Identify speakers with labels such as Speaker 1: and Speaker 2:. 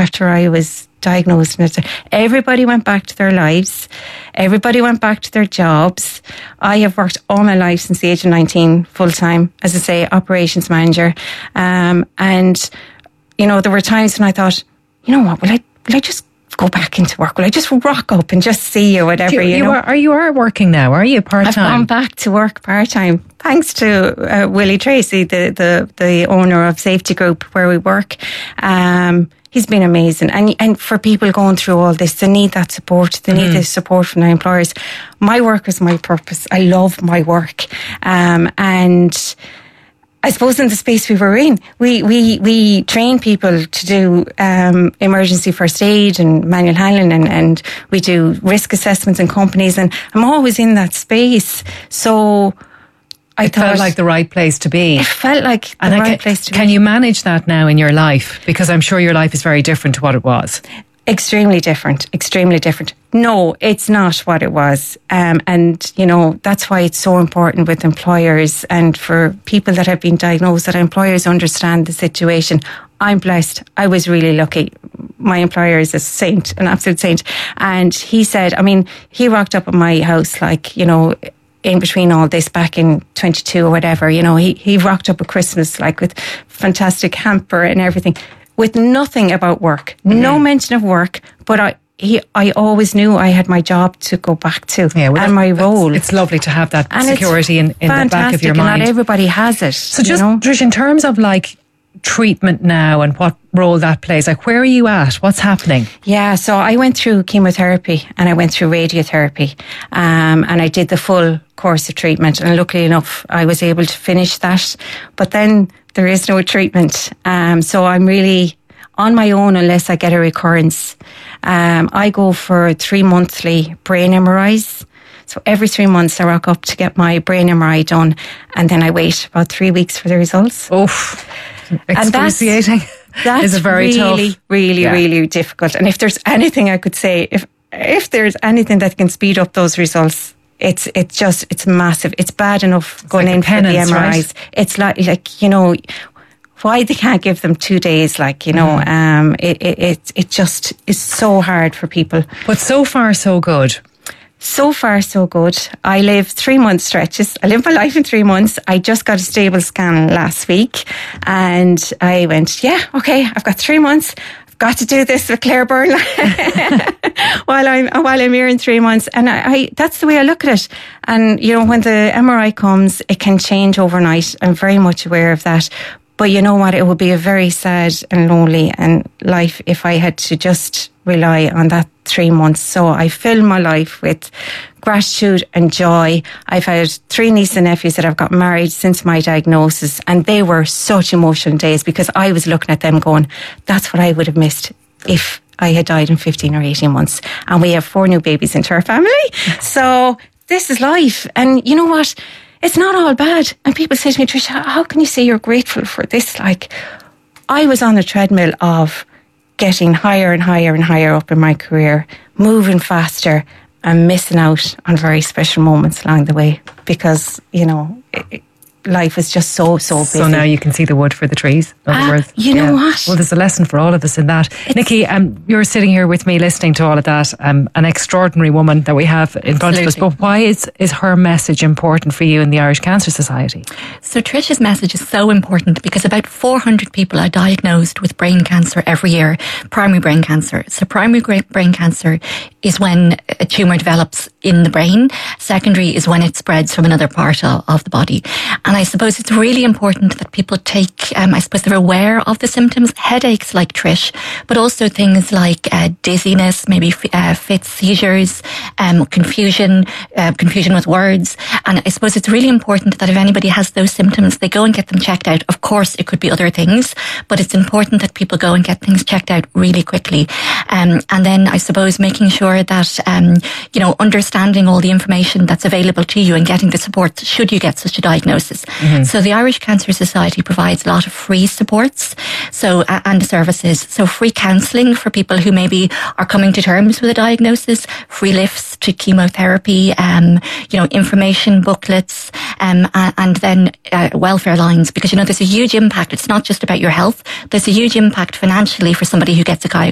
Speaker 1: after I was diagnosed. Everybody went back to their lives. Everybody went back to their jobs. I have worked all my life since the age of 19 full time, as I say, operations manager. And, you know, there were times when I thought, you know what, will I just go back into work? Will I just rock up and just see you, whatever, you know?
Speaker 2: You are working now, are you, part-time?
Speaker 1: I've gone back to work part-time, thanks to Willie Tracy, the owner of Safety Group, where we work. He's been amazing. And for people going through all this, they need that support. They need the support from their employers. My work is my purpose. I love my work. And I suppose in the space we were in, we train people to do emergency first aid and manual handling, and we do risk assessments in companies, and I'm always in that space. So I thought,
Speaker 2: felt like the right place to be.
Speaker 1: It felt like the right place to be.
Speaker 2: Can you manage that now in your life? Because I'm sure your life is very different to what it was.
Speaker 1: Extremely different. No, it's not what it was. And, you know, that's why it's so important with employers and for people that have been diagnosed, that employers understand the situation. I'm blessed. I was really lucky. My employer is a saint, an absolute saint. And he said, I mean, he rocked up at my house, like, you know, in between all this back in 22 or whatever, you know, he rocked up at Christmas, like with fantastic hamper and everything, with nothing about work, no mention of work, but I always knew I had my job to go back to, and my role.
Speaker 2: It's lovely to have that security in the back of your mind.
Speaker 1: And not everybody has it.
Speaker 2: So just, Trish, in terms of like treatment now and what role that plays, like where are you at? What's happening? Yeah,
Speaker 1: so I went through chemotherapy and I went through radiotherapy, and I did the full course of treatment, and luckily enough I was able to finish that, but then there is no treatment, so I'm really on my own unless I get a recurrence. I go for 3 monthly brain MRIs. So every 3 months I rock up to get my brain MRI done, and then I wait about 3 weeks for the results.
Speaker 2: Oof. Excruciating.
Speaker 1: That's really difficult. And if there's anything I could say, if there's anything that can speed up those results, it's massive. It's bad enough going in for the MRIs. Right? It's like, you know, why they can't give them 2 days, like, you know, it just is so hard for people.
Speaker 2: But so far, so good.
Speaker 1: So far, so good. I live 3 month stretches. I live my life in 3 months. I just got a stable scan last week, and I went, yeah, okay, I've got 3 months. I've got to do this with Claire Byrne while I'm here in 3 months. And I that's the way I look at it. And, you know, when the MRI comes, it can change overnight. I'm very much aware of that. But you know what? It would be a very sad and lonely life if I had to just rely on that 3 months. So I fill my life with gratitude and joy. I've had 3 nieces and nephews that have got married since my diagnosis, and they were such emotional days because I was looking at them going, that's what I would have missed if I had died in 15 or 18 months. And we have 4 new babies into our family. So this is life. And you know what? It's not all bad. And people say to me, Trish, how can you say you're grateful for this? Like, I was on a treadmill of getting higher and higher and higher up in my career, moving faster and missing out on very special moments along the way because, you know, life was just so busy.
Speaker 2: So now you can see the wood for the trees, in other words.
Speaker 1: You know what?
Speaker 2: Well, there's a lesson for all of us in that. Nikki, you're sitting here with me listening to all of that. An extraordinary woman that we have in front of us. But why is her message important for you in the Irish Cancer Society?
Speaker 3: So Trish's message is so important because about 400 people are diagnosed with brain cancer every year, primary brain cancer. So primary brain cancer is when a tumour develops in the brain. Secondary is when it spreads from another part of the body. And I suppose it's really important that people take, I suppose they're aware of the symptoms, headaches like Trish, but also things like dizziness, maybe fits, seizures, confusion with words. And I suppose it's really important that if anybody has those symptoms, they go and get them checked out. Of course, it could be other things, but it's important that people go and get things checked out really quickly. And then I suppose making sure that, you know, understanding all the information that's available to you and getting the support should you get such a diagnosis. Mm-hmm. So the Irish Cancer Society provides a lot of free supports, so and services. So free counselling for people who maybe are coming to terms with a diagnosis, free lifts to chemotherapy, you know, information booklets, and then welfare lines, because, you know, there's a huge impact. It's not just about your health. There's a huge impact financially for somebody who gets a